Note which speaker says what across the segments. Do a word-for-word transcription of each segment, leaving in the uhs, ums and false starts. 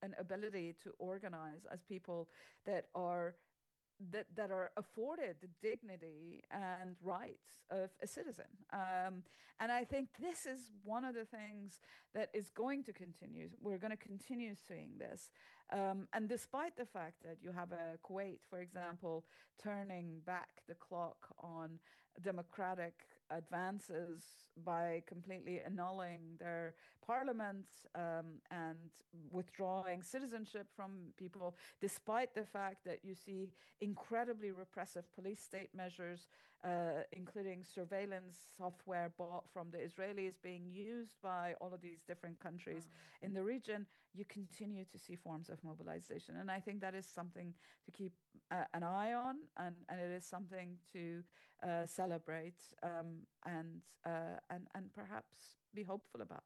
Speaker 1: an ability to organize as people that are that that are afforded the dignity and rights of a citizen. Um, and I think this is one of the things that is going to continue. We're going to continue seeing this. Um, and despite the fact that you have a Kuwait, for example, turning back the clock on democratic advances by completely annulling their parliament, um, and withdrawing citizenship from people, despite the fact that you see incredibly repressive police state measures, uh, including surveillance software bought from the Israelis being used by all of these different countries in the region, you continue to see forms of mobilization. And I think that is something to keep uh, an eye on, and, and it is something to uh, celebrate, um, and, uh, and, and perhaps be hopeful about.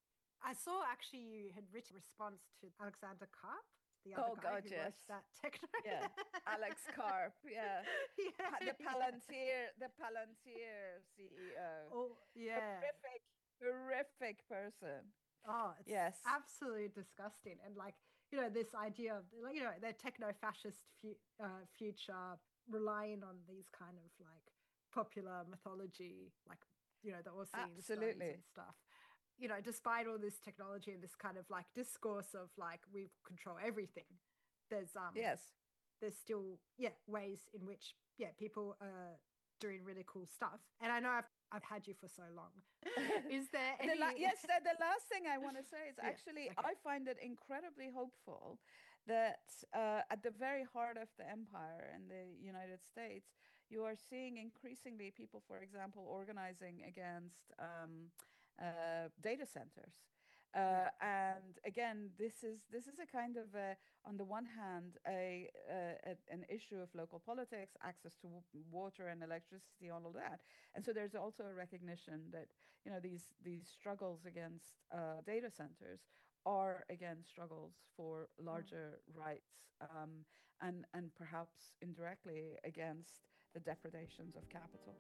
Speaker 2: I saw actually you had written a response to Alexander Karp, the other
Speaker 1: Oh
Speaker 2: guy
Speaker 1: God,
Speaker 2: who wrote
Speaker 1: yes.
Speaker 2: that techno.
Speaker 1: Yeah. Alex Karp, yeah.
Speaker 2: Yeah,
Speaker 1: Pa- The
Speaker 2: yeah.
Speaker 1: Palantir, the Palantir C E O.
Speaker 2: Oh, yeah.
Speaker 1: Horrific, horrific person.
Speaker 2: Oh, it's
Speaker 1: Yes.
Speaker 2: absolutely disgusting. And like, you know, this idea of like, you know, their techno-fascist fu uh, future relying on these kind of like popular mythology, like, you know, the Orsean stones and
Speaker 1: Absolutely.
Speaker 2: stuff. You know, despite all this technology and this kind of like discourse of like we control everything, there's um
Speaker 1: Yes.
Speaker 2: there's still yeah ways in which yeah people are doing really cool stuff. And I know I've I've had you for so long. Is there
Speaker 1: The la
Speaker 2: any
Speaker 1: yes, the, the last thing I want to say is
Speaker 2: yeah,
Speaker 1: actually
Speaker 2: okay.
Speaker 1: I find it incredibly hopeful that uh, at the very heart of the empire in the United States, you are seeing increasingly people, for example, organizing against um, uh, data centers.
Speaker 2: Yeah.
Speaker 1: Uh, and again, this is this is a kind of a, on the one hand, a, a, a an issue of local politics, access to w- water and electricity, all of that. And so there's also a recognition that, you know, these these struggles against uh, data centers are again struggles for
Speaker 2: Mm.
Speaker 1: larger rights, um, and and perhaps indirectly against the depredations of capital.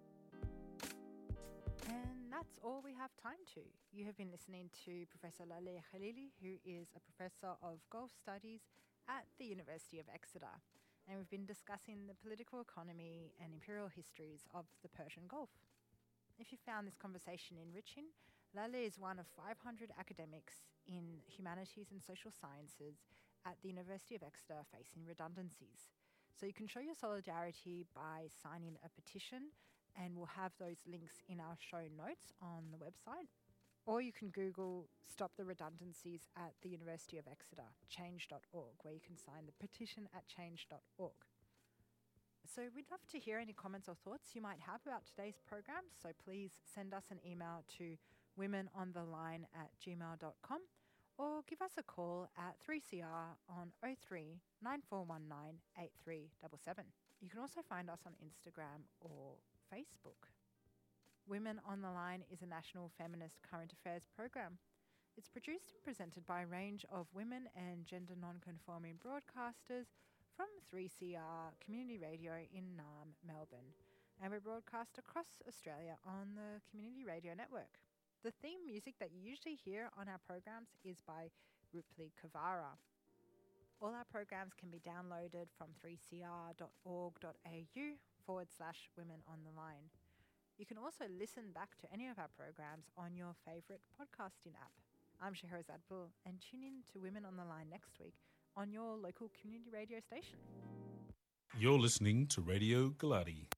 Speaker 3: And that's all we have time to. You have been listening to Professor Laleh Khalili, who is a professor of Gulf Studies at the University of Exeter. And we've been discussing the political economy and imperial histories of the Persian Gulf. If you found this conversation enriching, Laleh is one of five hundred academics in humanities and social sciences at the University of Exeter facing redundancies. So you can show your solidarity by signing a petition, and we'll have those links in our show notes on the website. Or you can Google Stop the Redundancies at the University of Exeter, change dot org, where you can sign the petition at change dot org. So we'd love to hear any comments or thoughts you might have about today's program, so please send us an email to womenontheline at gmail dot com or give us a call at three C R on oh three nine four one nine eight three seven seven. You can also find us on Instagram or Facebook. Women on the Line is a national feminist current affairs program. It's produced and presented by a range of women and gender non-conforming broadcasters from three C R Community Radio in Naarm, Melbourne, and we broadcast across Australia on the Community Radio Network. The theme music that you usually hear on our programs is by Rupli Kavara. All our programs can be downloaded from three c r dot org dot a u forward slash women on the line. You can also listen back to any of our programs on your favourite podcasting app. I'm Shahrazad Bull, and tune in to Women on the Line next week on your local community radio station.
Speaker 4: You're listening to Radio Galati.